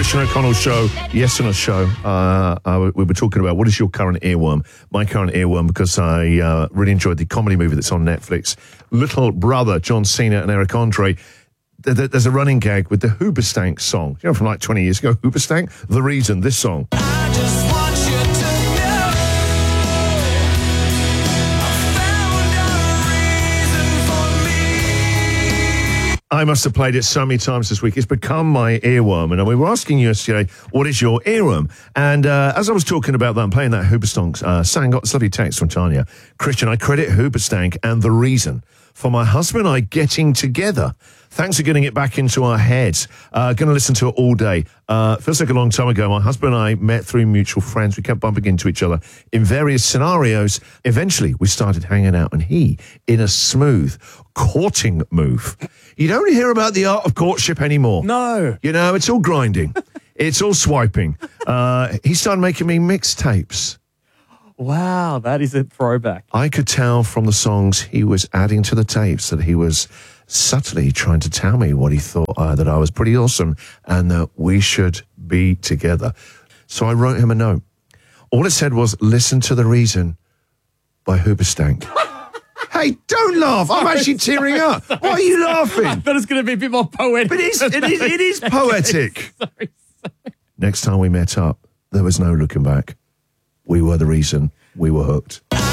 Christian O'Connell show, Yes on a Show. We were talking about what is your current earworm. My current earworm, because I really enjoyed the comedy movie that's on Netflix, Little Brother, John Cena and Eric Andre. There's a running gag with the Hoobastank song. You know, from like 20 years ago, Hoobastank? The Reason, this song. I just want you to know I found a reason for me. I must have played it so many times this week. It's become my earworm. And we were asking you yesterday, what is your earworm? And as I was talking about that and playing that Hoobastank song, got a lovely text from Tanya. Christian, I credit Hoobastank and The Reason for my husband and I getting together. Thanks for getting it back into our heads. Going to listen to it all day. Feels like a long time ago. My husband and I met through mutual friends. We kept bumping into each other in various scenarios. Eventually, we started hanging out, and he, in a smooth courting move. You don't hear about the art of courtship anymore. No. You know, it's all grinding. It's all swiping. He started making me mixtapes. Wow, that is a throwback. I could tell from the songs he was adding to the tapes that he was subtly trying to tell me what he thought, that I was pretty awesome and that we should be together. So I wrote him a note. All it said was, listen to The Reason by Hoobastank. Hey, don't laugh. I'm actually tearing up. Why are you laughing? I thought it was going to be a bit more poetic. But it is poetic. Sorry. Next time we met up, there was no looking back. We were the reason. We were hooked.